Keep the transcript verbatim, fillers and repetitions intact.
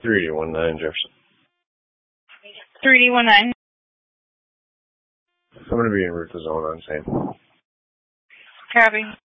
three D one nine Jefferson. three D one nine. I'm going to be en route to zone on same. Copy.